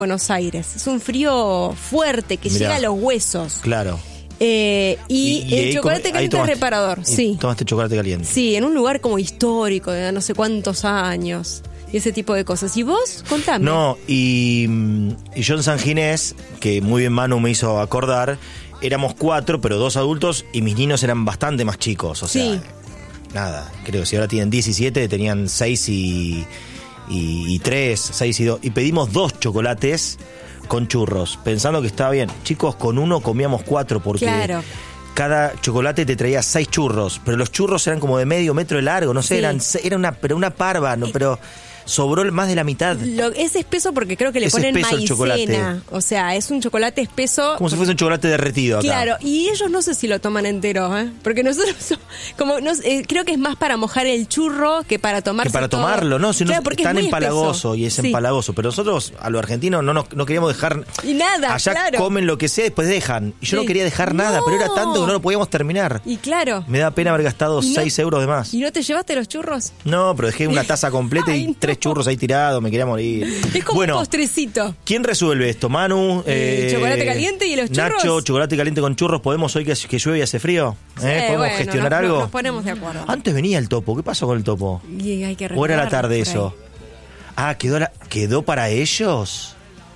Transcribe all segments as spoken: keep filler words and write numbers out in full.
Buenos Aires. Es un frío fuerte que Mirá. llega a los huesos. Claro. Eh, y, y el ahí chocolate come- ahí caliente es tomaste- reparador. y Sí. Tomaste chocolate caliente. Sí, en un lugar como histórico, de no sé cuántos años. Y ese tipo de cosas. ¿Y vos? Contame. No, y, y yo en San Ginés, que muy bien Manu me hizo acordar, éramos cuatro, pero dos adultos, y mis niños eran bastante más chicos. O sea, Sí. nada, creo, si ahora tienen diecisiete, tenían seis y, y, y tres, seis y dos. Y pedimos dos chocolates con churros, pensando que estaba bien. Chicos, con uno comíamos cuatro, porque Claro. cada chocolate te traía seis churros, pero los churros eran como de medio metro de largo, no sé, Sí. eran se- era una, pero una parva, no, pero sobró más de la mitad. Lo, es espeso porque creo que le Es ponen espeso el chocolate. maicena. O sea, es un chocolate espeso. Como si fuese un chocolate derretido acá. Claro, y ellos no sé si lo toman entero, ¿eh? Porque nosotros, so- como no sé, eh, creo que es más para mojar el churro que para tomarse Que para todo. tomarlo, ¿no? Si no Claro, es porque tan muy empalagoso espeso. y es Sí. empalagoso. Pero nosotros, a los argentinos, no, nos, no queríamos dejar. Y nada, Allá claro. comen lo que sea y después dejan. Y yo no Sí. quería dejar nada, No. pero era tanto que no lo podíamos terminar. Y claro. Me da pena haber gastado ¿Y no- seis euros de más. ¿Y no te llevaste los churros? No, pero dejé una taza completa y Ay, no. tres churros ahí tirados, me quería morir. Es como bueno, un postrecito. ¿quién resuelve esto? Manu, Eh, ¿chocolate caliente y los churros? Nacho, chocolate caliente con churros. ¿Podemos hoy que, que llueve y hace frío? ¿Eh? Sí, ¿Podemos bueno, gestionar nos- algo? Nos ponemos de acuerdo. Antes venía el topo. ¿Qué pasó con el topo? Y hay que ¿O era la recordarlo tarde por ahí. eso? Ah, ¿quedó, la- ¿quedó para ellos?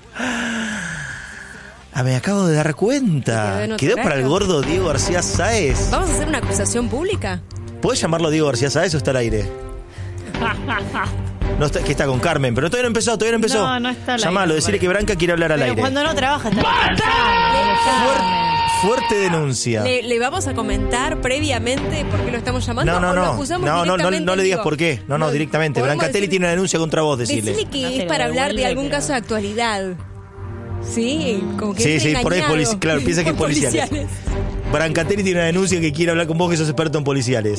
Ah, me acabo de dar Quedó cuenta. en otro Quedó para el horario. gordo Diego García Sáez. ¿Vamos a hacer una acusación pública? ¿Podés llamarlo Diego García Sáez o está al aire? No está, que está con Carmen, pero todavía no empezó, todavía no empezó. No, no está al aire, Llamalo, decirle parece. que Branca quiere hablar al Pero aire. cuando no trabaja está Fuer- fuerte denuncia. Le, le vamos a comentar previamente por qué lo estamos llamando. No, no, o lo no. acusamos No, no, no, directamente no le en digas vivo? por qué. No, no, directamente. podemos Brancatelli decir- tiene una denuncia contra vos, decirle. Decirle que No te es lo para hablar de devuelve, algún pero- caso de actualidad. Sí, como que Sí, es sí, por ahí es engañado polici- claro, piensa que es por policiales. Brancatelli tiene una denuncia que quiere hablar con vos, que sos experto en policiales.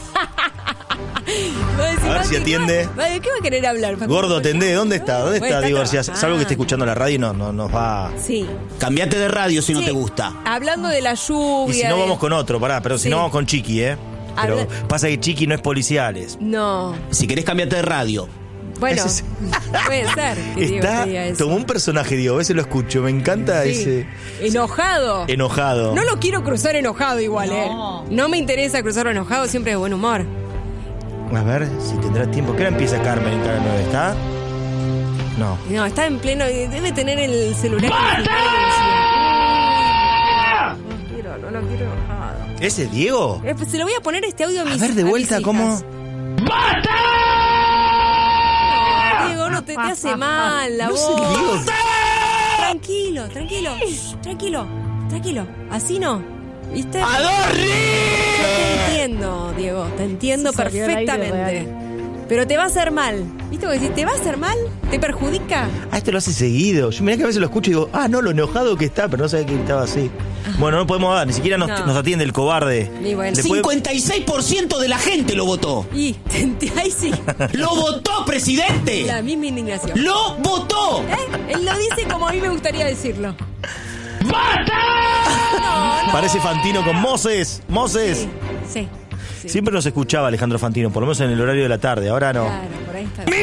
Va decir, A ver "Mati, si atiende". va- ¿De qué va a querer hablar, Facundo? Gordo, atendé. ¿Dónde está? ¿Dónde Bueno, está Diego García? trabajando. Salvo que esté escuchando la radio y no, no nos va. Sí. Cambiate de radio si no Sí. te gusta. Hablando de la lluvia. Y si no, de- vamos con otro, pará, pero si Sí. no, vamos con Chiqui, ¿eh? Pero Habla- pasa que Chiqui no es policiales. No. Si querés cambiate de radio. Bueno, Ese es- puede ser. que Diego Está, te diga eso. tomó un personaje, Diego, a veces lo escucho, me encanta Sí. ese Enojado. enojado. No lo quiero cruzar enojado igual, No. ¿eh? No me interesa cruzarlo enojado, siempre de buen humor. A ver si tendrá tiempo. ¿Qué hora empieza Carmen en Canal nueve? ¿Está? No. No, está en pleno. Debe tener el celular en silencio. No quiero, no lo quiero enojado. ¿Ese es Diego? Eh, pues se lo voy a poner este audio a mis A ver, de a mis vuelta, hijas. ¿cómo? No, Diego, no te, te hace mal la No sé, voz. Diego. Tranquilo, tranquilo, shh, tranquilo, tranquilo. Así no. ¿Viste? Yo te entiendo, Diego, te entiendo Se salió al aire perfectamente. Pero te va a hacer mal. ¿Viste? Porque si te va a hacer mal, te perjudica. Ah, esto lo hace seguido. Yo mirá que a veces lo escucho y digo, ah, no, lo enojado que está, pero no sabía que estaba así. Bueno, no podemos dar, ni siquiera nos, No. nos atiende el cobarde. Y bueno. Le puede- cincuenta y seis por ciento de la gente lo votó. Y, te enti- ahí sí, ¡Lo votó, presidente! la misma indignación. ¡Lo votó! ¿Eh? Él lo dice como a mí me gustaría decirlo. Parece Fantino con Moses. Moses. Sí, sí. sí. Siempre nos escuchaba Alejandro Fantino, por lo menos en el horario de la tarde. Ahora no. Claro, por ahí está.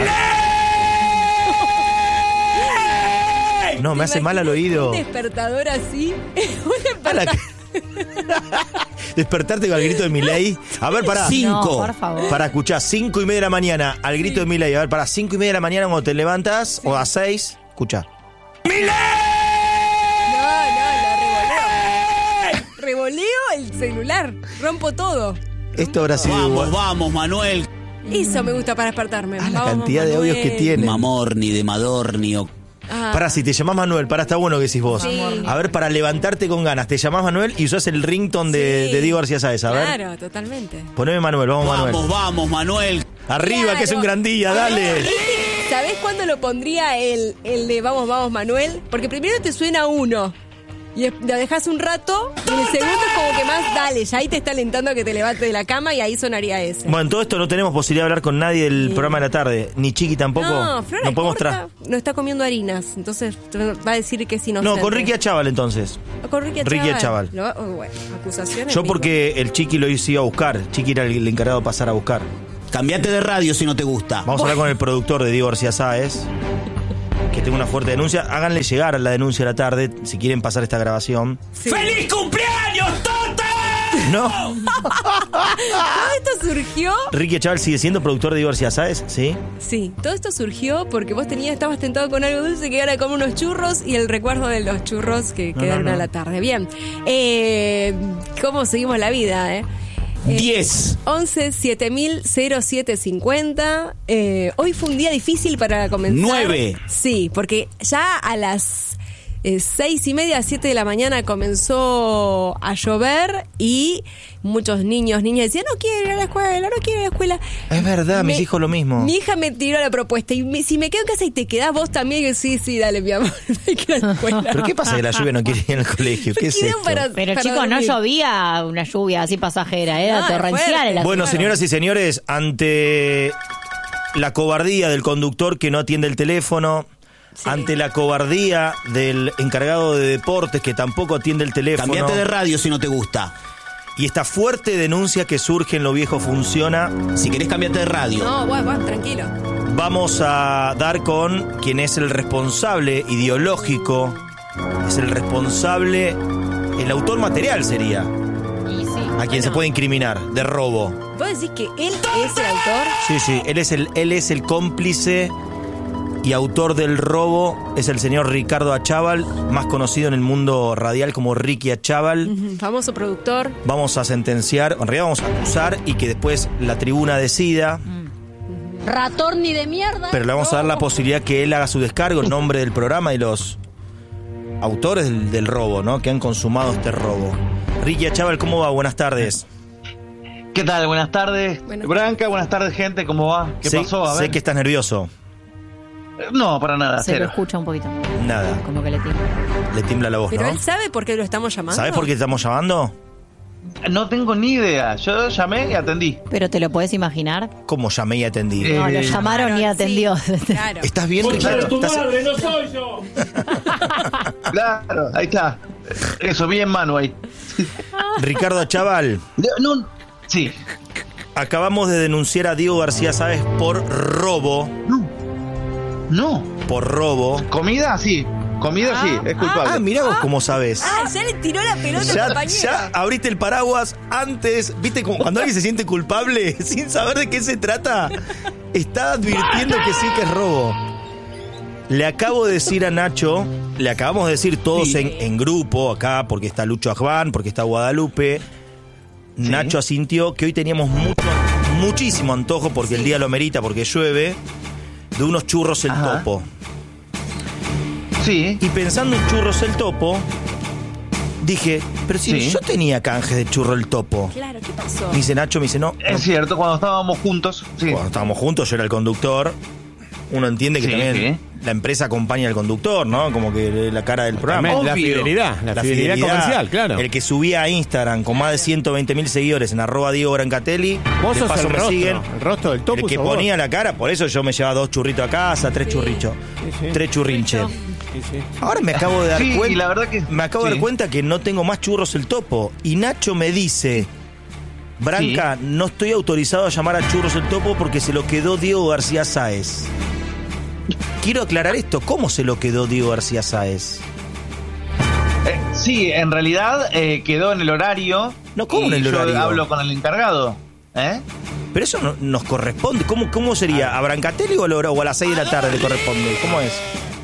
No, me ¿Te hace mal al imaginas oído. Un despertador así. Un A la despertador. que- Despertarte con el grito de Milei. A ver, pará. Cinco. No, por favor. Para escuchar, cinco y media de la mañana al grito de Milei. A ver, para cinco y media de la mañana cuando te levantas, o a seis, escucha. No, no, lo revoleo. Revoleo el celular. Rompo todo. Esto habrá sido Vamos, igual. vamos, Manuel. Eso me gusta para despertarme. Ah, la Vamos, cantidad de audios que Manuel. tiene. Mamorni, de Madorni o... Ah, Pará, si te llamás Manuel, pará, está bueno que decís vos. Sí. A ver, para levantarte con ganas, te llamás Manuel y usás el ringtone de, sí. de Diego García Sáez. A ver. Claro, totalmente. Poneme Manuel, vamos, Manuel. Vamos, vamos, Manuel. Arriba, Claro. que es un gran día, dale. ¿Sabés cuándo lo pondría el, el de vamos, vamos, Manuel? Porque primero te suena uno. Y es- lo dejas un rato y en el segundo es como que más dale, ya ahí te está alentando a que te levantes de la cama y ahí sonaría ese. Bueno, en todo esto no tenemos posibilidad de hablar con nadie del Sí. programa de la tarde. Ni Chiqui tampoco. no, Flora no podemos corta, tra- no está comiendo harinas, entonces va a decir que si no. No, con Ricky Achával entonces. Con Ricky Ricky Achával. Achával. Lo va- oh, bueno, acusaciones. Yo mismo. porque el Chiqui lo hizo a buscar. Chiqui era el, el encargado de pasar a buscar. Cambiate de radio si no te gusta. Vamos a hablar con el productor de Diego García Sáez. que tengo una fuerte denuncia. Háganle llegar la denuncia a la tarde, si quieren pasar esta grabación. Sí. ¡Feliz cumpleaños, Tota! No. Todo esto surgió. Ricky Chaval sigue siendo productor de Diego García Sáez, ¿sí? Sí, todo esto surgió porque vos tenías, estabas tentado con algo dulce que era como unos churros y el recuerdo de los churros que No, quedaron no, no. a la tarde. Bien. Eh, ¿Cómo seguimos la vida, eh? diez. once siete mil cero siete cincuenta. Eh, hoy fue un día difícil para comenzar. nueve. Sí, porque ya a las eh, seis y media, siete de la mañana comenzó a llover y muchos niños, niñas decían, no quiero ir a la escuela, no quiero ir a la escuela. Es verdad, mis Me- hijos lo mismo. Mi hija me tiró la propuesta y me- si me quedo en casa y te quedás vos también, yo, sí, sí, dale, mi amor, hay que ir a la escuela. ¿Pero qué pasa que la lluvia no quiere ir al colegio? ¿Qué es Quiero esto? para- Pero para chicos, no dormir. llovía una lluvia así pasajera, era Ah, torrencial. fuerte. el asunto. Bueno, señoras y señores, ante la cobardía del conductor que no atiende el teléfono, Sí. ante la cobardía del encargado de deportes que tampoco atiende el teléfono, Cambiate de radio si no te gusta. y esta fuerte denuncia que surge en Lo Viejo Funciona, Si querés, cambiate de radio. No, bueno, bueno, tranquilo. vamos a dar con quien es el responsable ideológico, es el responsable, el autor material sería, Y sí, a quien se puede incriminar de robo. ¿Vos decís que él es el autor? Sí, sí, él es el, él es el cómplice y autor del robo, es el señor Ricardo Achával, más conocido en el mundo radial como Ricky Achával. Ujú, famoso productor. Vamos a sentenciar, en realidad vamos a acusar y que después la tribuna decida, Ratón ni de mierda. pero le vamos a dar la posibilidad que él haga su descargo en nombre del programa y los autores del, del robo, ¿no? Que han consumado este robo. Ricky Achával, ¿cómo va? Buenas tardes. ¿Qué tal? Buenas tardes, Buenas Branca. Buenas tardes, gente. ¿Cómo va? ¿Qué sé, pasó? A sé ver. que estás nervioso. No, para nada, se lo cero. escucha un poquito. Nada, Como que le tiembla. le tiembla la voz, Pero ¿no? él sabe por qué lo estamos llamando. ¿Sabes por qué te estamos llamando? No tengo ni idea. Yo llamé y atendí. Pero te lo podés imaginar. ¿Cómo llamé y atendí? Eh, No, lo llamaron y sí, atendió. claro. ¿Estás bien, Ricardo? ¿Estás- no soy yo! Claro, ahí está. Eso, bien mano ahí. Ricardo Achával, No, sí. acabamos de denunciar a Diego García Sáez por robo. No. No. Por robo. ¿Comida? Sí. Comida, sí. Es culpable. Ah, mirá vos cómo sabes. Ah, ya le tiró la pelota al Ya, compañero. ya abriste el paraguas antes, viste, como cuando alguien se siente culpable sin saber de qué se trata, está advirtiendo que sí que es robo. Le acabo de decir a Nacho, le acabamos de decir todos Sí. en, en grupo acá, porque está Lucho Ajván, porque está Guadalupe. Sí. Nacho asintió que hoy teníamos mucho, muchísimo antojo, porque el día lo merita, porque llueve, de unos churros el Ajá. topo. Sí. Y pensando en churros el topo, dije, pero si Sí. yo tenía canje de churro el topo. Claro, ¿qué pasó? Me dice Nacho, me dice, no. Es cierto, cuando estábamos juntos. Sí. Cuando estábamos juntos, yo era el conductor. Uno entiende que Sí, también sí. la empresa acompaña al conductor, ¿no? Como que la cara del programa. También la Obvio. fidelidad, la, fidelidad, comercial, claro. El que subía a Instagram con más de ciento veinte mil seguidores en arroba Diego Brancatelli. Vos de sos paso el me rostro, siguen. el rostro del topo El que sos vos. ponía la cara, por eso yo me llevaba dos churritos a casa, tres churrichos. Sí, sí. Tres churrinches. Sí, sí. Ahora me acabo de dar Sí, cuenta. y la verdad que- me acabo de sí. dar cuenta que no tengo más churros el topo. Y Nacho me dice, Branca, no estoy autorizado a llamar a churros el topo porque se lo quedó Diego García Sáez. Quiero aclarar esto, ¿cómo se lo quedó Diego García Sáez? Eh, sí, en realidad eh, quedó en el horario. No, ¿cómo en y el yo horario? hablo con el encargado. ¿Eh? Pero eso no, nos corresponde. ¿Cómo, cómo sería? ¿A Brancatelli o a, la hora- o a las seis de la tarde le corresponde? ¿Cómo es?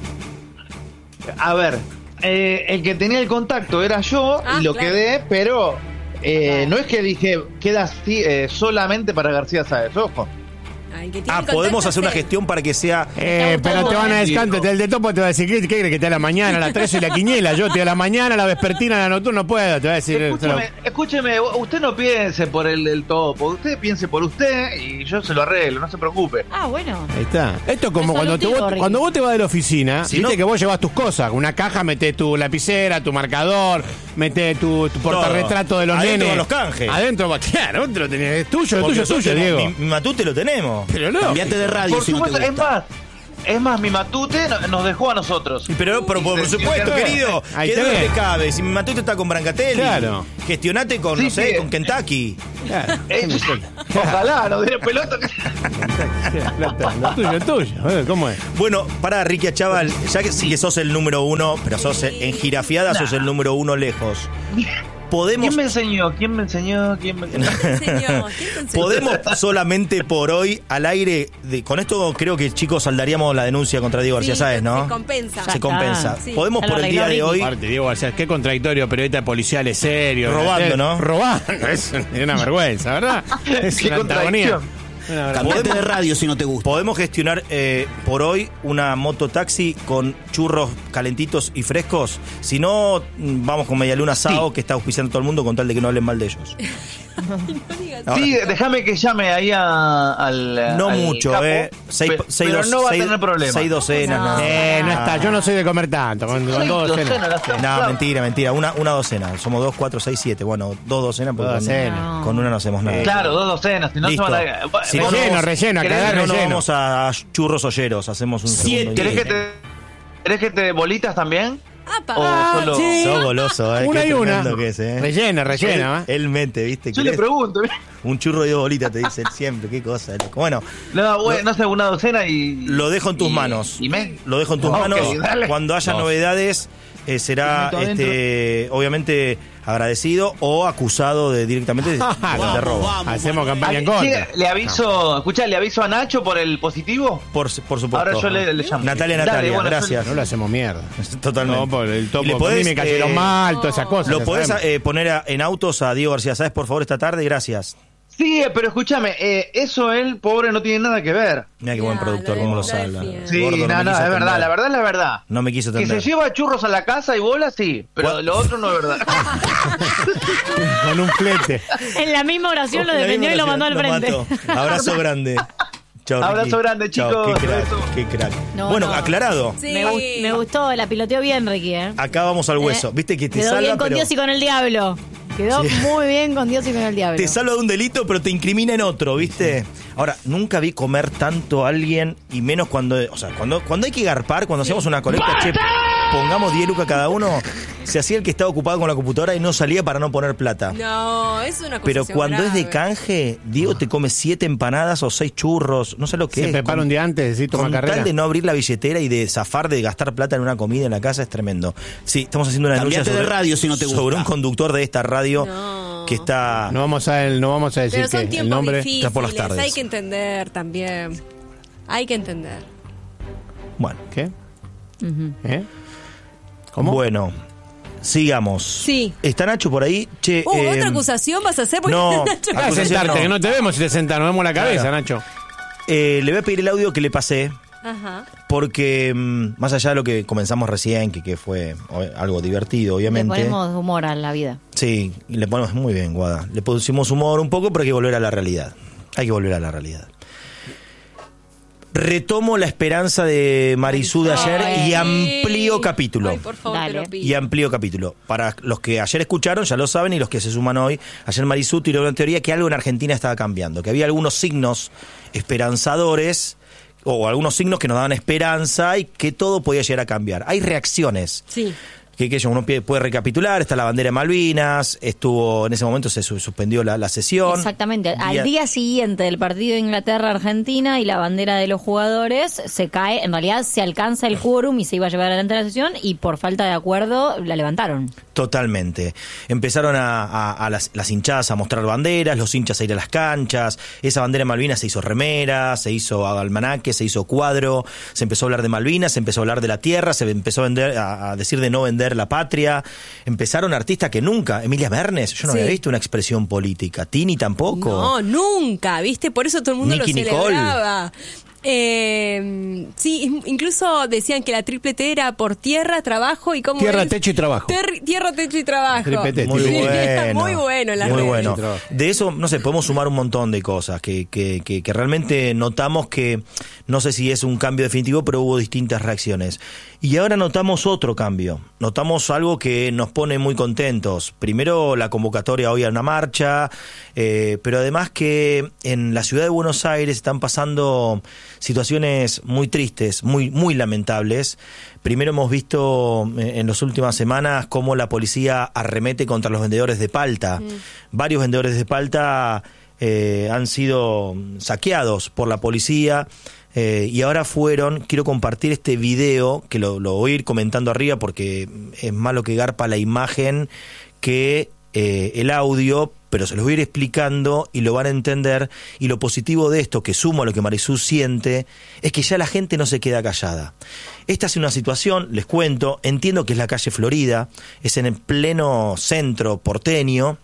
A ver, eh, el que tenía el contacto era yo Ah, y lo claro. quedé, pero eh, no es que dije queda así, eh, solamente para García Sáez, ojo. Ay, que tiene Ah, el podemos contacto hacer una es él. gestión para que sea... Eh, pero te van a descantar, el de topo te va a decir, ¿qué, qué crees que te da la mañana, a las tres y la quiniela? Yo te doy a la mañana, a la vespertina, a la nocturna, no puedo, te va a decir... Escúcheme, escúcheme, usted no piense por el, el topo, usted piense por usted y yo se lo arreglo, no se preocupe. Ah, bueno. Ahí está. Esto es como cuando te, Resolutivo, vos, Ricky. cuando vos te vas de la oficina, Si viste no- que vos llevas tus cosas. Una caja, metés tu lapicera, tu marcador, metés tu, tu portarretrato de los Adentro nenes. van los canjes. Adentro va, claro, vos te lo tenés, es tuyo, es Porque tuyo, es tuyo, nosotros Diego. tenemos- Mi, mi matute lo tenemos. Pero no. Cambiate de radio Por si no te supuesto, es gusta. más, Es más, mi matute no- nos dejó a nosotros. Y Pero, pero por, por supuesto, querido, Ahí ¿qué tenés. dónde te cabe? Si mi matute está con Brancatelli, Claro. gestionate con, Sí, no sé, sí. con Kentucky. Claro. Eh, ojalá, nos diera pelota. Plata, lo tuyo es tuyo. ¿eh? ¿Cómo es? Bueno, para Ricky Chaval, ya que sí que sos el número uno, pero sos en girafiada, sos el número uno lejos. Podemos, ¿Quién me enseñó? ¿Quién me enseñó? ¿Quién me enseñó? ¿Quién te enseñó? ¿Quién te enseñó? podemos solamente por hoy al aire, de, con esto creo que chicos saldaríamos la denuncia contra Diego García Sí, Sáez, ¿no? se compensa. Se Ya compensa. está. Sí. Podemos Ya lo por el día de arregló hoy, Aparte, Diego García, qué contradictorio, periodista policial es serio. Robando, eh, ¿no? Robando, es una vergüenza, ¿verdad? Es Qué una antagonía. contradicción. Una Cambiate de radio si no te gusta. podemos gestionar eh, por hoy una mototaxi con churros calentitos y frescos. Si no, mm, vamos con Medialuna Sao, Sí. que está auspiciando a todo el mundo con tal de que no hablen mal de ellos. Ahora, Sí, déjame que llame ahí a- al. no al mucho, capo, ¿eh? Seis, pe- seis pero dos- no va seis- a tener problema. Seis docenas, No. nada. Eh, no está, yo no soy de comer tanto, con, con Seis dos docenas, docenas. las tengo, No, claro. mentira, mentira. Una, una docena. Somos dos, cuatro, seis, siete. Bueno, dos docenas porque Dos con- docenas. No. con una no hacemos nada. Claro, dos docenas, si no Listo. se van a. Si no, ¿Vos Relleno, vamos- relleno, a ¿Querés- cagar no, no relleno. vamos a churros olleros. Hacemos un segundo ¿Querés que intento. te. ¿Querés que te bolitas también? Apa. O Ah, solo. sí. Sos goloso, ¿eh? Una Qué y una. tremendo que es, ¿eh? Rellena, rellena, Él, ¿eh? él mete, ¿viste? Yo le ¿Querés pregunto. un churro y dos bolitas, te dice él siempre. Qué cosa, loco. Bueno, No, bueno, no sé, una docena y. lo dejo en tus y- manos. ¿Y me? Lo dejo en tus Ok, manos. dale. Cuando haya Dos. novedades, eh, será Te meto este, obviamente agradecido o acusado de directamente de, de robo. Hacemos campaña en Ah, contra. sí, le aviso, escuchá, le aviso a Nacho por el positivo. Por, por supuesto. Ahora yo le- le llamo. Natalia, Dale, Natalia, bueno, gracias. No lo hacemos mierda. Totalmente. No, por el Y topo, le a mí podés, me cayeron eh, mal, todas esas cosas. ¿Lo ya podés sabemos. eh, poner a- en autos a Diego García Sáez, por favor, esta tarde? Gracias. Sí, eh, pero escúchame, eh, eso él, pobre, no tiene nada que ver. Mira qué buen Ya, productor, lo cómo lo de- lo habla. defiende. Sí, Gordo, no, me no, quiso es verdad, atender. la verdad es la verdad. No me quiso Que se atender. lleva churros a la casa y bolas, sí, pero What? lo otro no es verdad. Con un flete. En la misma oración lo La defendió misma y lo mandó al oración, frente. lo mató. Abrazo grande. Chao, Abrazo Ricky. grande, Chao, chicos. Qué crack, Beso. qué crack. No, bueno, no. aclarado. Sí. Me, gust- me gustó, la piloteó bien, Ricky, ¿eh? Acá vamos al hueso. Eh, Viste que te Quedó salva, bien con pero Dios y con el diablo. Quedó Sí. muy bien con Dios y con el diablo. te salva de un delito, pero te incrimina en otro, ¿viste? Ahora, nunca vi comer tanto a alguien, y menos cuando, o sea, cuando, cuando hay que garpar, cuando hacemos una colecta, che, pongamos diez lucas cada uno, se hacía el que estaba ocupado con la computadora y no salía para no poner plata. No, es una cosa. Pero cuando es de canje, Diego te come siete empanadas o seis churros, no sé lo que Se es. prepara con- un día antes, sí, toma Con carrera. tal de no abrir la billetera y de zafar de gastar plata en una comida en la casa es tremendo. Sí, estamos haciendo una denuncia Cambiate de sobre, radio si no te gusta. sobre un conductor de esta radio No. que está... No vamos a, no vamos a decir Pero son que el tiempos nombre. difíciles, está por las tardes. hay que entender también. Hay que entender. Bueno, ¿Qué? ¿Eh? ¿Cómo? bueno, sigamos. Sí. ¿Está Nacho por ahí? Che, Uh, eh, ¿otra acusación vas a hacer? Porque no, Nacho- Acá acusación sentarte, no. que no te vemos si te sentás, nos vemos la cabeza, Claro. Nacho. eh, le voy a pedir el audio que le pasé. Ajá. Porque mm, más allá de lo que comenzamos recién, que, que fue o- algo divertido, Le obviamente. ponemos humor a la vida. Sí, y le ponemos muy bien, Guada. Le pusimos humor un poco, pero hay que volver a la realidad. Hay que volver a la realidad. Retomo la esperanza de Marisú de ayer y Ay, amplío sí. capítulo. Ay, por favor, Dale. te lo pido. Y amplío capítulo. Para los que ayer escucharon, ya lo saben, y los que se suman hoy, ayer Marisú tiró una teoría que algo en Argentina estaba cambiando, que había algunos signos esperanzadores o algunos signos que nos daban esperanza y que todo podía llegar a cambiar. Hay reacciones. Sí. Que, que uno pie- puede recapitular, está la bandera de Malvinas, estuvo, en ese momento se su- suspendió la, la sesión. Exactamente. Día- Al día siguiente del partido de Inglaterra-Argentina y la bandera de los jugadores se cae, en realidad se alcanza el quórum y se iba a llevar adelante la sesión y por falta de acuerdo la levantaron. Totalmente. Empezaron a, a- a las, las hinchadas a mostrar banderas, los hinchas a ir a las canchas, esa bandera de Malvinas se hizo remera, se hizo almanaque, se hizo cuadro, se empezó a hablar de Malvinas, se empezó a hablar de la tierra, se empezó a, vender, a, a decir de no vender la patria. Empezaron artistas que nunca, Emilia Mernes, yo no Sí. había visto una expresión política, Tini tampoco. No, nunca, ¿viste? Por eso todo el mundo Nicki lo Nicole. celebraba. Eh, sí, incluso decían que la triple T era por tierra, trabajo y cómo Tierra, es? techo y trabajo. Ter- tierra, techo y trabajo. Triple T, Muy Sí, bueno. Muy bueno en las Muy redes. bueno. Sí, trabajo. De eso, no sé, podemos sumar un montón de cosas que, que, que, que realmente notamos que, no sé si es un cambio definitivo, pero hubo distintas reacciones. Y ahora notamos otro cambio. Notamos algo que nos pone muy contentos. Primero, la convocatoria hoy a una marcha, eh, pero además que en la ciudad de Buenos Aires están pasando situaciones muy tristes, muy, muy lamentables. Primero hemos visto en las últimas semanas cómo la policía arremete contra los vendedores de palta. Mm. Varios vendedores de palta eh, han sido saqueados por la policía. Eh, y ahora fueron, quiero compartir este video, que lo, lo voy a ir comentando arriba porque es más lo que garpa la imagen que eh, el audio, pero se los voy a ir explicando y lo van a entender. Y lo positivo de esto, que sumo a lo que Marisú siente, es que ya la gente no se queda callada. Esta es una situación, les cuento, entiendo que es la calle Florida, es en el pleno centro porteño.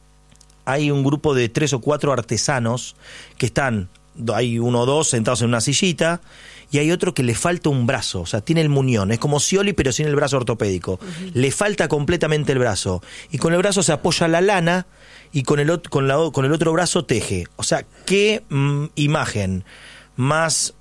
Hay un grupo de tres o cuatro artesanos que están... Hay uno o dos sentados en una sillita y hay otro que le falta un brazo, o sea, tiene el muñón, es como Scioli pero sin el brazo ortopédico. Uh-huh. Le falta completamente el brazo y con el brazo se apoya la lana y con el, con la, con el otro brazo teje. O sea, qué mm, imagen más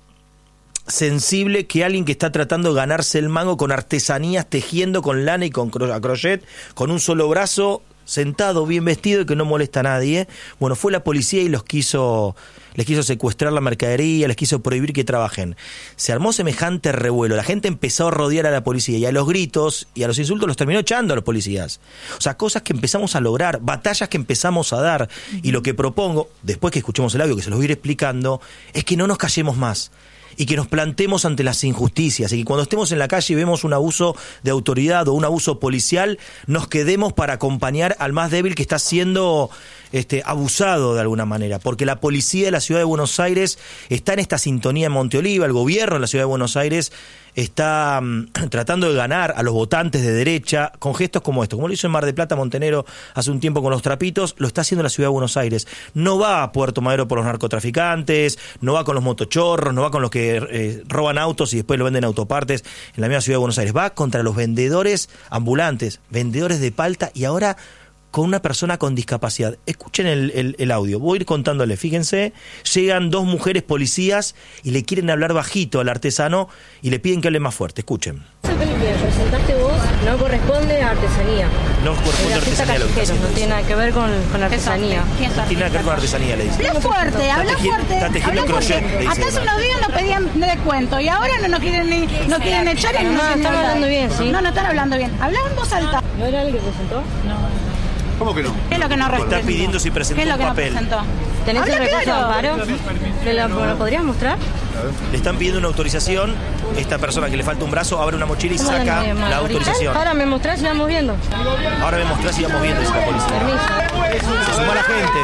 sensible que alguien que está tratando de ganarse el mango con artesanías, tejiendo con lana y con cro- a crochet, con un solo brazo, sentado, bien vestido y que no molesta a nadie. Bueno, fue la policía y los quiso, les quiso secuestrar la mercadería, les quiso prohibir que trabajen. Se armó semejante revuelo, la gente empezó a rodear a la policía y a los gritos y a los insultos los terminó echando a los policías. O sea, cosas que empezamos a lograr, batallas que empezamos a dar. Y lo que propongo, después que escuchemos el audio, que se los voy a ir explicando, es que no nos callemos más y que nos plantemos ante las injusticias y que cuando estemos en la calle y vemos un abuso de autoridad o un abuso policial, nos quedemos para acompañar al más débil que está siendo este, abusado de alguna manera, porque la policía de la Ciudad de Buenos Aires está en esta sintonía en Monte Oliva, el gobierno de la Ciudad de Buenos Aires está um, tratando de ganar a los votantes de derecha con gestos como estos, como lo hizo en Mar del Plata Montenegro hace un tiempo con los trapitos, lo está haciendo la Ciudad de Buenos Aires. No va a Puerto Madero por los narcotraficantes, no va con los motochorros, no va con los que eh, roban autos y después lo venden autopartes en la misma Ciudad de Buenos Aires, va contra los vendedores ambulantes, vendedores de palta y ahora con una persona con discapacidad. Escuchen el, el, el audio, voy a ir contándole, fíjense, llegan dos mujeres policías y le quieren hablar bajito al artesano y le piden que hable más fuerte, escuchen. Acá lo que presentaste vos no corresponde a artesanía. No corresponde a artesanía lo que está no tiene nada que ver con, con artesanía. No tiene nada que ver con artesanía, le dice. Habla fuerte, habla fuerte. Habla fuerte. Hasta hace unos días nos pedían descuento y ahora no nos quieren ni, no quieren echar y no nos quieren están hablando bien, ¿sí? No, no están hablando bien. Hablan en voz alta. ¿No era el que presentó? No. ¿Cómo que no? ¿Qué es lo que nos Está pidiendo si presentó ¿Qué es lo un que papel. Nos presentó? ¿Tenés el recurso de amparo? ¿Lo, ¿Lo podrías mostrar? Le están pidiendo una autorización. Esta persona que le falta un brazo abre una mochila y saca la autorización. Ahora me mostrás y vamos viendo. Ahora me mostrás y vamos viendo, dice la policía. Permiso. Se suma la gente.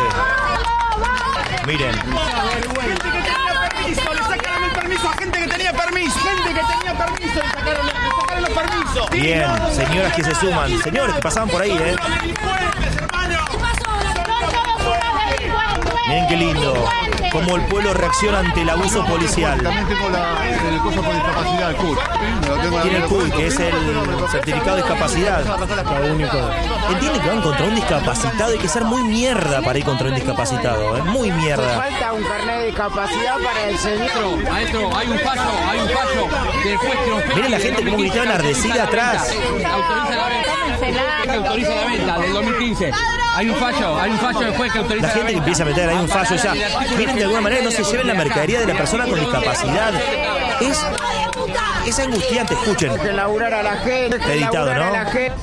Miren. Gente que tenía permiso, le sacaron el permiso a gente que tenía permiso. Gente que tenía permiso, le sacaron, le sacaron los permisos. Bien, señoras que se suman. Señores que pasaban por ahí, ¿eh? Miren qué lindo, cómo el pueblo reacciona ante el abuso policial. También tengo la, el curso por discapacidad, el C U D. Tiene el C U D, que es el certificado de discapacidad. Entienden que van contra un discapacitado, hay que ser muy mierda para ir contra un discapacitado, ¿eh? Muy mierda. Falta un carnet de discapacidad para el señor. Maestro, hay un fallo, hay un fallo del juez que nos... Miren la gente como gritaban enardecida atrás. Autoriza la venta. Que autoriza la venta del dos mil quince. Hay un fallo, hay un fallo del juez que autoriza la gente que empieza a meter, hay un fallo ya. Miren, de alguna manera no se lleven la mercadería de la persona con discapacidad. Es, es angustiante, escuchen. Que laburar a la gente, que editado, ¿no?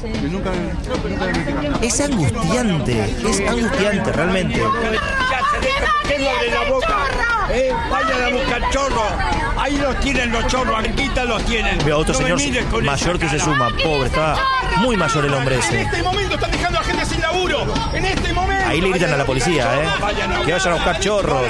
Es angustiante, es angustiante realmente. de la boca, eh, vayan a buscar chorros. Ahí los tienen los chorros, Arquita los tienen. Veo otro no señor mayor que se suma, pobre, estaba muy mayor el hombre ese. En este momento están dejando a la gente sin laburo. En este momento. Ahí le gritan a la policía, eh, que vayan a buscar chorros.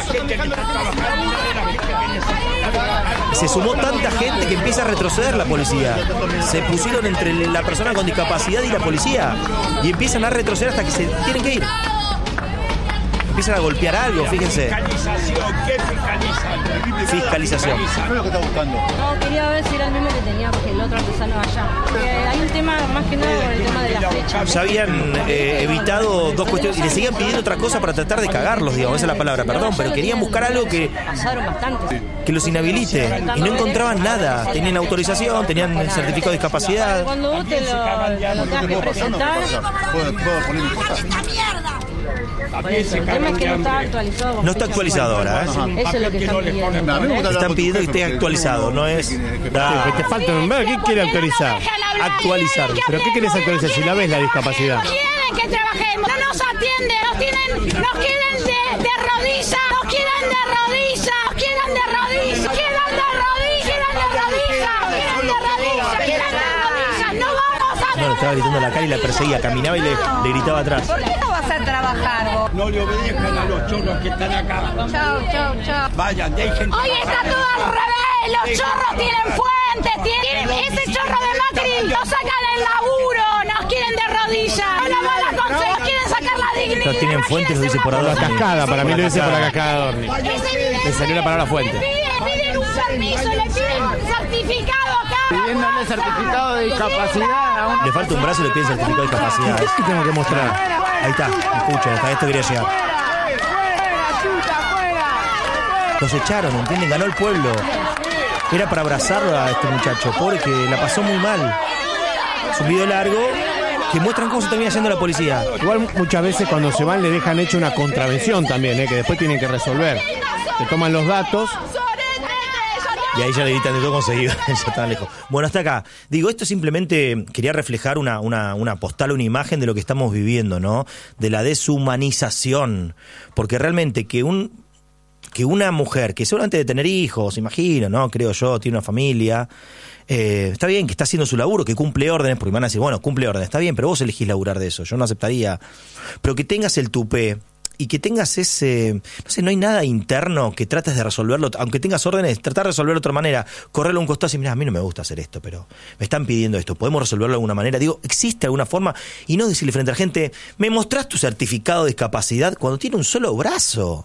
Se sumó tanta gente que empieza a retroceder la policía. Se pusieron entre la persona con discapacidad y la policía y empiezan a retroceder hasta que se tienen que ir. Empiezan a golpear algo, fíjense. Fiscalización, ¿qué fiscalización? Fiscalización. ¿Qué es lo que está buscando? No, quería ver si era el mismo que tenía, porque el otro artesano allá. Porque hay un tema, más que nada, con el tema de la fecha. Ya habían eh, evitado dos cuestiones y le seguían pidiendo otra cosa para tratar de cagarlos, digamos, esa es la palabra, perdón, pero querían buscar algo que, pasaron bastante. que los inhabilite y no encontraban nada. Tenían autorización, tenían el certificado de discapacidad. Cuando vos te lo, lo tengas que presentar... ¿Puedo, puedo poner mi cosa? Por eso, el tema es que no está actualizado. con No está fecha actualizado actual. ahora, ¿eh? Eso es lo que están pidiendo. Están pidiendo que esté actualizado, no es... Ah, Que te falta un... ¿Qué quiere actualizar? actualizar. ¿Pero qué querés actualizar si la ves la discapacidad? Quieren que trabajemos, no nos atienden, nos tienen, nos quieren de, de rodillas, nos quieren de rodillas, nos quieren de rodillas, quieren de rodillas, quieren de rodillas, quieren de rodillas, quieren de rodillas, no vamos a... No, le estaba gritando a la cara y la perseguía, caminaba y le, le gritaba atrás. ¿Por qué no vas a trabajar vos? No le obedezcan a los chorros que están acá. Chau, chau, chau. Vayan, dejen. Hoy está todo al revés, los chorros tienen fuentes, tienen, ese chorro de Macri lo sacan del laburo, nos quieren de rodillas, no nos van a conseguir, nos quieren sacar la dignidad. No tienen fuentes, lo dice por La Adorni. cascada, para mí lo dice por la cascada de Adorni. Le salió la palabra fuente. Le piden, piden un permiso, le piden un certificado acá. Pidiéndole certificado de discapacidad a un... Le falta un brazo y le piden certificado de discapacidad. ¿Qué tengo que mostrar? Ahí está, escucha, hasta esto quería llegar. Los echaron, ¿entienden? Ganó el pueblo. Era para abrazarlo a este muchacho, pobre que la pasó muy mal. Es un video largo que muestran cómo se termina yendo la policía. Igual muchas veces cuando se van le dejan hecho una contravención también, ¿eh? Que después tienen que resolver. Te toman los datos. Y ahí ya le gritan de todo conseguido, ya están lejos. Bueno, hasta acá. Digo, esto simplemente quería reflejar una, una, una postal, una imagen de lo que estamos viviendo, ¿no? De la deshumanización. Porque realmente que un... que una mujer que seguramente de tener hijos, imagino, ¿no? Creo yo, tiene una familia, eh, está bien que está haciendo su laburo, que cumple órdenes, porque van a decir, bueno, cumple órdenes, está bien, pero vos elegís laburar de eso, yo no aceptaría. Pero que tengas el tupé y que tengas ese, no sé, no hay nada interno que trates de resolverlo, aunque tengas órdenes, tratar de resolverlo de otra manera, correrlo a un costado y decir, mirá, a mí no me gusta hacer esto, pero me están pidiendo esto, ¿podemos resolverlo de alguna manera? Digo, ¿existe alguna forma? Y no decirle frente a la gente, ¿me mostrás tu certificado de discapacidad cuando tiene un solo brazo?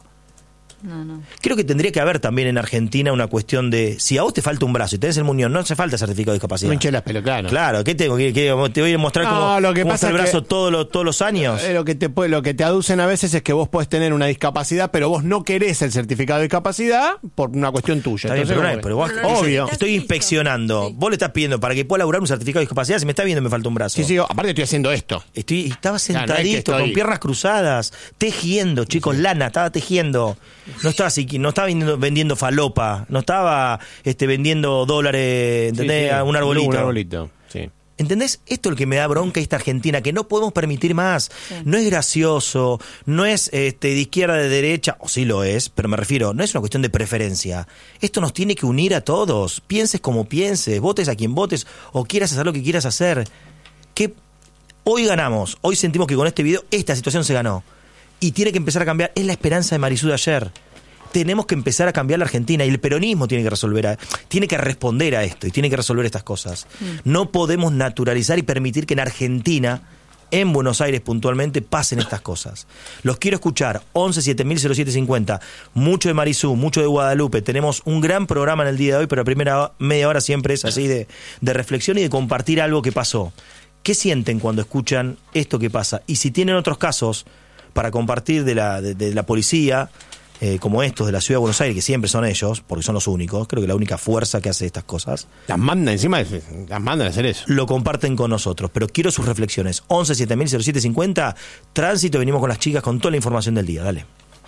No, no. Creo que tendría que haber también en Argentina una cuestión de, si a vos te falta un brazo y tenés el muñón, no hace falta certificado de discapacidad. No hinché las pelotas, claro. Claro, ¿qué tengo? ¿Qué, qué, ¿Te voy a mostrar No, cómo, lo que cómo pasa está el es que- brazo todos los, todos los años? Eh, Lo que, te, puede- lo que te aducen a veces es que vos podés tener una discapacidad, pero vos no querés el certificado de discapacidad por una cuestión tuya. Está bien, Entonces, pero, ¿cómo no, ves? pero vos, Obvio. dice, estoy inspeccionando. Vos le estás pidiendo para que pueda laburar un certificado de discapacidad, si me está viendo me falta un brazo. Sí, sí, aparte estoy haciendo esto. Estoy, estaba no es que sentadito, estoy- con piernas cruzadas, tejiendo, chicos, lana, estaba tejiendo. No estaba así, no estaba vendiendo, vendiendo falopa, no estaba este, vendiendo dólares, ¿entendés? Sí, sí. Un arbolito. Un arbolito, sí. ¿Entendés? Esto es lo que me da bronca esta Argentina, que no podemos permitir más. No es gracioso, no es este, de izquierda, de derecha, o sí lo es, pero me refiero, no es una cuestión de preferencia. Esto nos tiene que unir a todos. Pienses como pienses, votes a quien votes, o quieras hacer lo que quieras hacer. Que hoy ganamos, hoy sentimos que con este video esta situación se ganó. Y tiene que empezar a cambiar. Es la esperanza de Marisú de ayer. Tenemos que empezar a cambiar la Argentina y el peronismo tiene que resolver, a, tiene que responder a esto y tiene que resolver estas cosas. Mm. No podemos naturalizar y permitir que en Argentina, en Buenos Aires puntualmente, pasen estas cosas. Los quiero escuchar, once siete mil cero siete cincuenta, mucho de Marisú, mucho de Guadalupe. Tenemos un gran programa en el día de hoy, pero la primera media hora siempre es así de, de reflexión y de compartir algo que pasó. ¿Qué sienten cuando escuchan esto que pasa? Y si tienen otros casos para compartir de la, de, de la policía, eh, como estos de la Ciudad de Buenos Aires, que siempre son ellos, porque son los únicos, creo que la única fuerza que hace estas cosas. Las mandan encima, las mandan a hacer eso. Lo comparten con nosotros, pero quiero sus reflexiones. once siete mil cero siete cincuenta, Tránsito, venimos con las chicas con toda la información del día, dale.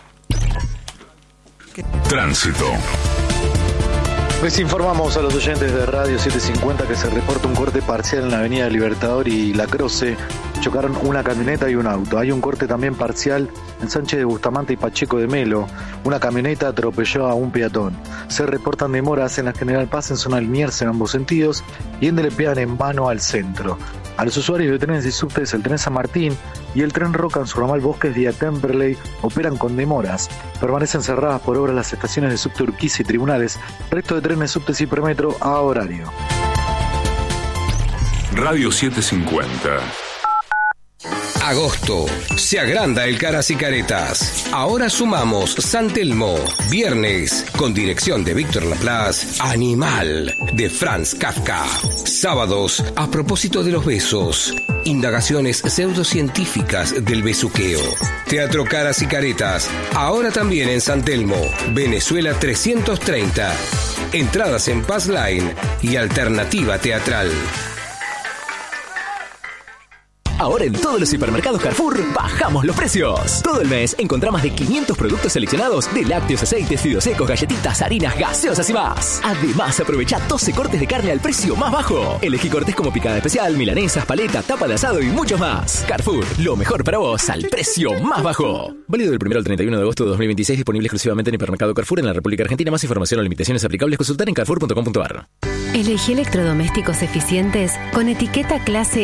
Tránsito. Les informamos a los oyentes de Radio setecientos cincuenta que se reporta un corte parcial en la avenida Libertador y La Croce. Chocaron una camioneta y un auto. Hay un corte también parcial en Sánchez de Bustamante y Pacheco de Melo. Una camioneta atropelló a un peatón. Se reportan demoras en la General Paz en zona Liniers en ambos sentidos y en Delepean en vano al centro. A los usuarios de trenes y subtes, el tren San Martín y el tren Roca en su ramal Bosques vía Temperley operan con demoras. Permanecen cerradas por obras las estaciones de subte Urquiza y Tribunales. Resto de trenes, subtes y premetro a horario. Radio setecientos cincuenta. Agosto. Se agranda el Caras y Caretas. Ahora sumamos San Telmo. Viernes, con dirección de Víctor Laplace, Animal, de Franz Kafka. Sábados, a propósito de los besos. Indagaciones pseudocientíficas del besuqueo. Teatro Caras y Caretas. Ahora también en San Telmo. Venezuela trescientos treinta. Entradas en Paz Line y Alternativa Teatral. Ahora en todos los supermercados Carrefour bajamos los precios. Todo el mes encontrá más de quinientos productos seleccionados de lácteos, aceites, fideos secos, galletitas, harinas, gaseosas y más. Además, aprovecha doce cortes de carne al precio más bajo. Elegí cortes como picada especial, milanesas, paleta, tapa de asado y mucho más. Carrefour, lo mejor para vos al precio más bajo. Válido del primero al treinta y uno de agosto de dos mil veintiséis, disponible exclusivamente en hipermercado Carrefour en la República Argentina. Más información o limitaciones aplicables consultar en carrefour punto com punto a r. Elegí electrodomésticos eficientes con etiqueta clase